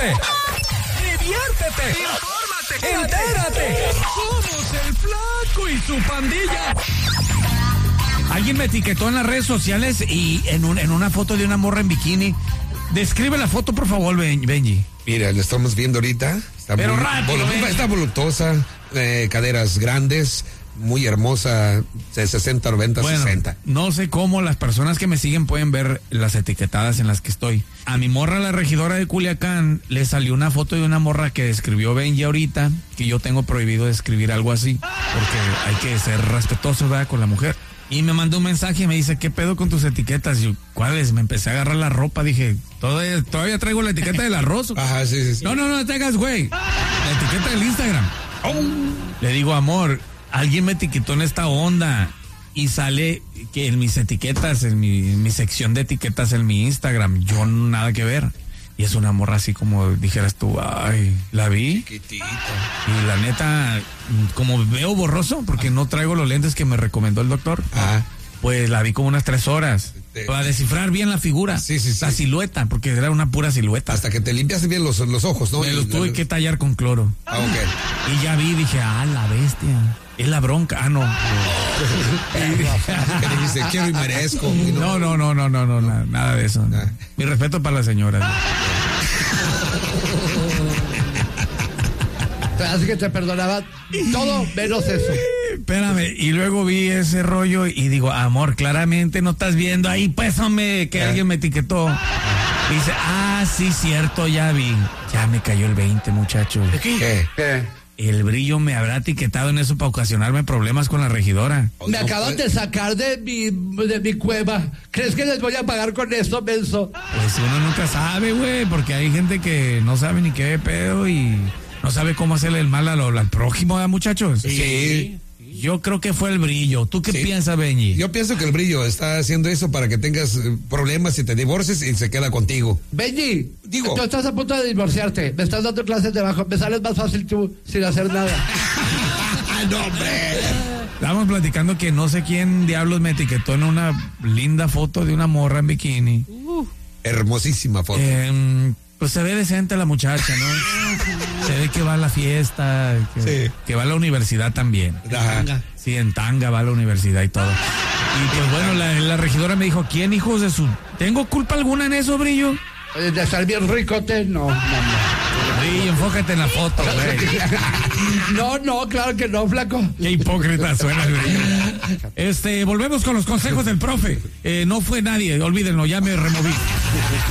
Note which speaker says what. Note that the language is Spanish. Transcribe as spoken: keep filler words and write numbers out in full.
Speaker 1: Ríete, diviértete, infórmate, entérate. Somos el Flaco y su pandilla. Alguien me etiquetó en las redes sociales y en, un, en una foto de una morra en bikini. Describe la foto, por favor, Ben, Benji.
Speaker 2: Mira, la estamos viendo ahorita. Está
Speaker 1: Pero
Speaker 2: muy,
Speaker 1: rápido,
Speaker 2: volu- está voluptuosa, eh, caderas grandes, muy hermosa, de sesenta, noventa,
Speaker 1: Bueno,
Speaker 2: sesenta.
Speaker 1: no sé cómo las personas que me siguen pueden ver las etiquetadas en las que estoy. A mi morra, la regidora de Culiacán, le salió una foto de una morra que describió Benji ahorita, que yo tengo prohibido describir algo así, porque hay que ser respetuoso, ¿verdad?, con la mujer. Y me mandó un mensaje y me dice, ¿qué pedo con tus etiquetas? Y yo, ¿cuáles? Me empecé a agarrar la ropa, dije, todavía, todavía traigo la etiqueta del arroz.
Speaker 2: Ajá, sí, sí, sí.
Speaker 1: No, no, no te hagas, güey. La etiqueta del Instagram. Le digo, amor, alguien me etiquetó en esta onda y sale que en mis etiquetas, en mi, en mi sección de etiquetas en mi Instagram, yo nada que ver. Y es una morra así como dijeras tú, ay, la vi.
Speaker 2: Chiquitita.
Speaker 1: Y la neta, como veo borroso, porque no traigo los lentes que me recomendó el doctor,
Speaker 2: Ajá.
Speaker 1: pues la vi como unas tres horas.
Speaker 2: Te-
Speaker 1: Para descifrar bien la figura,
Speaker 2: Sí, sí, sí.
Speaker 1: la silueta, porque era una pura silueta.
Speaker 2: Hasta que te limpiaste bien los, los ojos, ¿no?
Speaker 1: Me los
Speaker 2: Y-
Speaker 1: tuve que tallar con cloro.
Speaker 2: Ah, ok.
Speaker 1: Y ya vi, dije, ah, la bestia. Es la bronca. Ah, no.
Speaker 2: Que dijiste, quiero y merezco. Y
Speaker 1: No, no, no, no, no, no, na- nada de eso.
Speaker 2: Ah.
Speaker 1: Mi respeto para la señora.
Speaker 3: Así que te perdonaba todo menos eso.
Speaker 1: Espérame, y luego vi ese rollo y digo, amor, claramente no estás viendo ahí, pues, hombre, que alguien me etiquetó. Y dice, ah, sí, cierto, ya vi. Ya me cayó el veinte, muchachos.
Speaker 2: ¿Qué?
Speaker 3: ¿Qué?
Speaker 1: El brillo me habrá etiquetado en eso para ocasionarme problemas con la regidora.
Speaker 3: Me
Speaker 2: No,
Speaker 3: acaban
Speaker 2: pues-
Speaker 3: de sacar de mi, de mi cueva. ¿Crees que les voy a pagar con esto, menso?
Speaker 1: Pues uno nunca sabe, güey, porque hay gente que no sabe ni qué pedo y no sabe cómo hacerle el mal a lo- al prójimo, ¿eh, muchachos?
Speaker 2: Sí.
Speaker 1: Yo creo que fue el brillo. ¿Tú qué
Speaker 2: Sí.
Speaker 1: piensas, Benji?
Speaker 2: Yo pienso que el brillo está haciendo eso para que tengas eh, problemas y te divorcies y se queda contigo.
Speaker 3: Benji,
Speaker 2: Digo.
Speaker 3: tú estás a punto de divorciarte. Me estás dando clases de bajo. Me sales más fácil tú sin hacer nada.
Speaker 2: ¡Ah, no, hombre!
Speaker 1: Estábamos platicando que no sé quién diablos me etiquetó en una linda foto de una morra en bikini.
Speaker 2: Hermosísima foto.
Speaker 1: Eh, pues se ve decente la muchacha, ¿no? Se ve que va a la fiesta, que,
Speaker 2: Sí.
Speaker 1: que va a la universidad también.
Speaker 2: Ajá.
Speaker 1: Sí, en tanga va a la universidad y todo. Y pues bueno, la, la regidora me dijo, ¿quién, hijos de su...? ¿Tengo culpa alguna en eso, Brillo?
Speaker 3: Oye, de estar bien ricote, no, no, no.
Speaker 1: Brillo, enfócate en la foto, güey.
Speaker 3: No, no, claro que no, flaco.
Speaker 1: Qué hipócrita suena, Brillo. Este, volvemos con los consejos del profe. Eh, no fue nadie, olvídenlo, ya me removí.